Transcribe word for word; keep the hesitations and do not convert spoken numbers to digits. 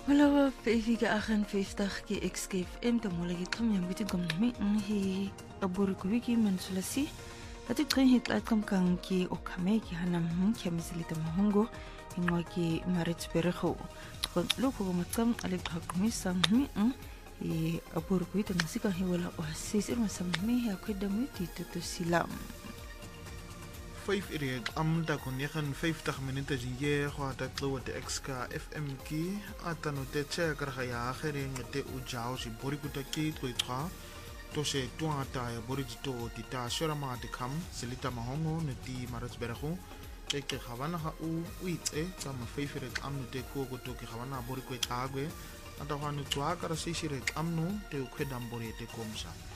Wala paifiga akanfiftig ki Escape M tamola ki kam yang bitin kam nami hi abur kuwi ki mansulasi ati tren hit lat kam kan ki okame ki hanam ki misilita mahongo ingwa ki marit bereho kon loko matam alik hakumi sam mi hi abur kuwi tanasika hi wala oasis irma sam mi hi akweda muti tutu silam vijf uur am da kon negenenvijftig minuten je gaat dat lo de X K F M ki atano te checker ga ja gering te ujao si borikuta ki twa to se twa ta ya borito ti ta shorama de kam selita mahongo ne ti maratsbergo te ke gawana ga u uite tsam vijf uur am te ko ko to ke gawana boriko tagwe ata hanu twa kara sisire am no te kwedam borite komsa